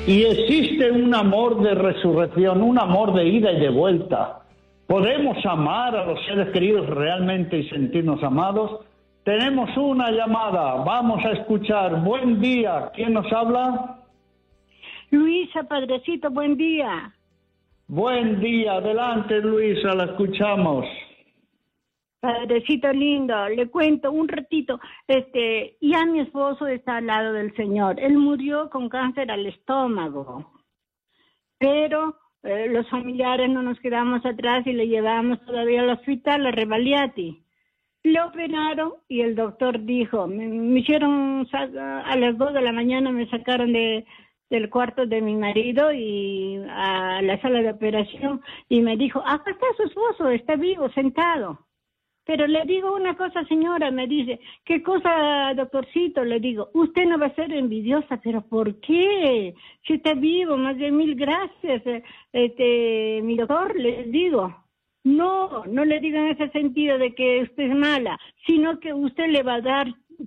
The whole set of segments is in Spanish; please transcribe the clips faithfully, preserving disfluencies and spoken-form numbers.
Y existe un amor de resurrección, un amor de ida y de vuelta. ¿Podemos amar a los seres queridos realmente y sentirnos amados? Tenemos una llamada, vamos a escuchar. Buen día, ¿quién nos habla? Luisa, padrecito, buen día. Buen día, adelante Luisa, la escuchamos. Padrecito lindo, le cuento un ratito, este, ya mi esposo está al lado del Señor. Él murió con cáncer al estómago, pero eh, los familiares no nos quedamos atrás y le llevamos todavía al hospital, a Revaliati. Le operaron y el doctor dijo, me, me hicieron, a las dos de la mañana me sacaron de, del cuarto de mi marido y a la sala de operación y me dijo, acá está su esposo, está vivo, sentado. Pero le digo una cosa, señora, me dice, ¿qué cosa, doctorcito? Le digo, usted no va a ser envidiosa, pero ¿por qué? Si está vivo, más de mil gracias, este, mi doctor, le digo. No, no le digo en ese sentido de que usted es mala, sino que usted le va a dar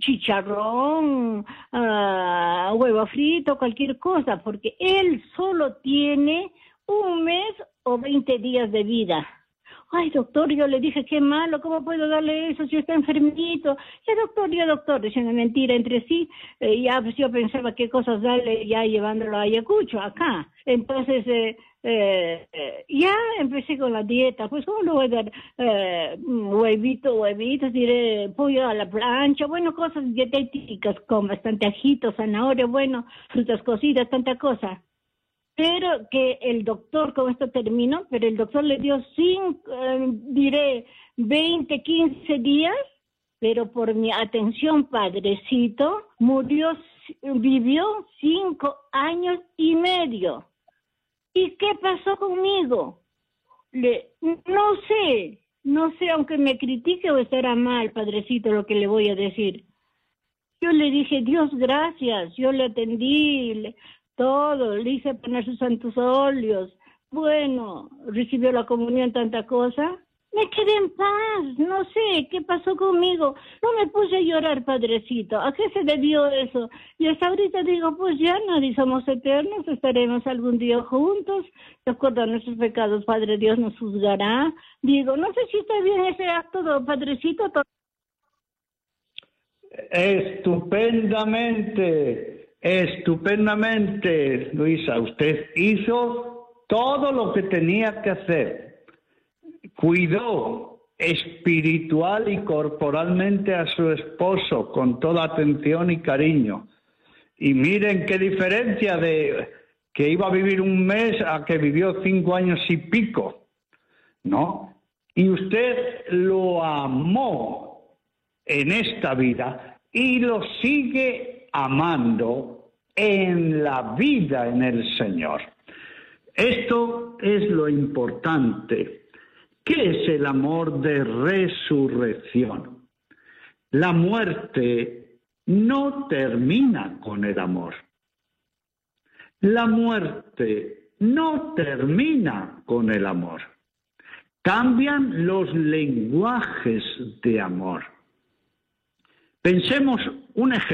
chicharrón, uh, huevo frito, cualquier cosa, porque él solo tiene un mes o veinte días de vida. Ay, doctor, yo le dije, qué malo, ¿cómo puedo darle eso si está enfermito? Ya, doctor, ya, doctor, diciendo mentira entre sí. Eh, ya, pues yo pensaba qué cosas darle ya llevándolo a Ayacucho, acá. Entonces, eh, eh, eh, ya empecé con la dieta. Pues, ¿cómo le voy a dar? Eh, huevito, huevitos, diré, pollo a la plancha, bueno, cosas dietéticas con bastante ajito, zanahoria, bueno, frutas cocidas, tanta cosa. Pero que el doctor, con esto terminó, pero el doctor le dio cinco, eh, diré, veinte, quince días, pero por mi atención, padrecito, murió, vivió cinco años y medio. ¿Y qué pasó conmigo? Le, no sé, no sé, aunque me critique o estará mal, padrecito, lo que le voy a decir. Yo le dije, Dios, gracias, yo le atendí, le, todo, le hice poner sus santos óleos, bueno, recibió la comunión, tanta cosa, me quedé en paz, no sé, ¿qué pasó conmigo? No me puse a llorar, padrecito, ¿a qué se debió eso? Y hasta ahorita digo, pues ya nadie somos eternos, estaremos algún día juntos, de acuerdo a nuestros pecados, Padre Dios nos juzgará, digo, no sé si está bien ese acto, padrecito. Estupendamente. Estupendamente, Luisa. Usted hizo todo lo que tenía que hacer. Cuidó espiritual y corporalmente a su esposo con toda atención y cariño. Y miren qué diferencia de que iba a vivir un mes a que vivió cinco años y pico, ¿no? Y usted lo amó en esta vida y lo sigue amando en la vida en el Señor. Esto es lo importante. ¿Qué es el amor de resurrección? La muerte no termina con el amor. La muerte no termina con el amor. Cambian los lenguajes de amor. Pensemos un ejemplo.